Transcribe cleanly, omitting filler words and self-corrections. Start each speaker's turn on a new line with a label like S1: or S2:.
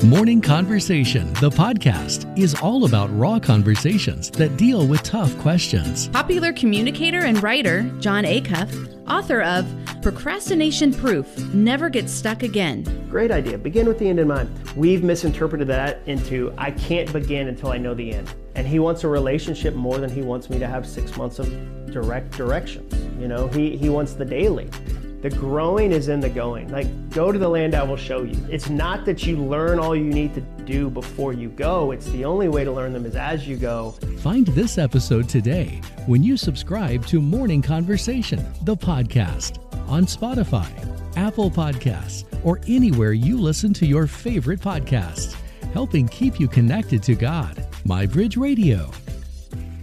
S1: Morning Conversation, the podcast, is all about raw conversations that deal with tough questions.
S2: Popular communicator and writer Jon Acuff, author of Procrastination Proof, Never Get Stuck Again.
S3: Great idea. Begin with the end in mind. We've misinterpreted that into, I can't begin until I know the end. And he wants a relationship more than he wants me to have 6 months of direct directions. You know, he wants the daily. The growing is in the going. Like, go to the land I will show you. It's not that you learn all you need to do before you go. It's the only way to learn them is as you go.
S1: Find this episode today when you subscribe to Morning Conversation, the podcast, on Spotify, Apple Podcasts, or anywhere you listen to your favorite podcasts, helping keep you connected to God. MyBridge Radio.